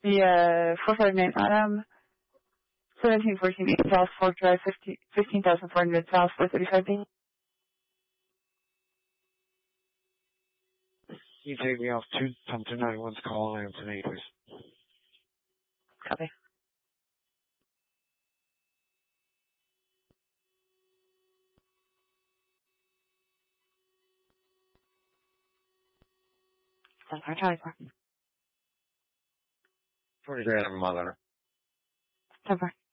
The 459 Adam, 1714 East South Fork Drive, 15,400 South, 435 B. You take me off 291's call and to me, please. Copy. Sorry, Charlie 4. 40 grand, mother. Over.